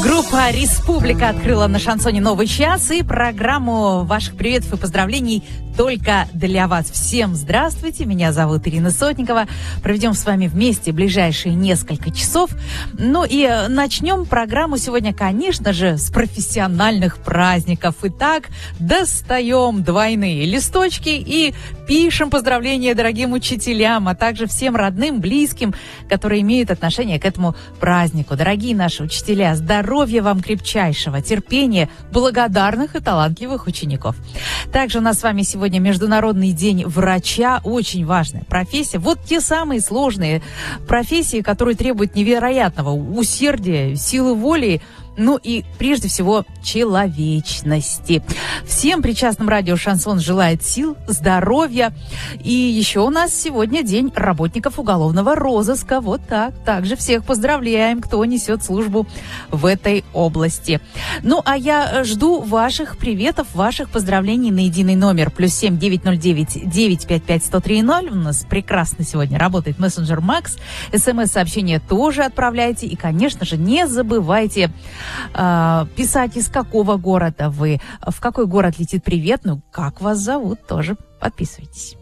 Группа «Республика» открыла на шансоне новый час и программу ваших приветов и поздравлений только для вас. Всем здравствуйте, меня зовут Ирина Сотникова. Проведем с вами вместе ближайшие несколько часов. Ну и начнем программу сегодня, конечно же, с профессиональных праздников. Итак, достаем двойные листочки и пишем поздравления дорогим учителям, а также всем родным, близким, которые имеют отношение к этому празднику. Дорогие наши учителя, здоровья вам крепчайшего, терпения, благодарных и талантливых учеников. Также у нас с вами сегодня Международный день врача. Очень важная профессия. Вот те самые сложные профессии, которые требуют невероятного усердия, силы воли, ну и, прежде всего, человечности. Всем причастным радио «Шансон» желает сил, здоровья. И еще у нас сегодня день работников уголовного розыска. Вот так. Также всех поздравляем, кто несет службу в этой области. Ну, а я жду ваших приветов, ваших поздравлений на единый номер. +7 909 955 1030. У нас прекрасно сегодня работает мессенджер Макс. СМС-сообщения тоже отправляйте. И, конечно же, не забывайте писать, из какого города вы, в какой город летит привет, ну, как вас зовут, тоже подписывайтесь.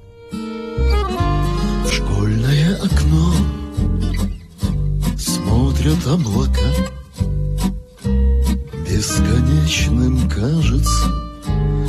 В школьное окно смотрят облака,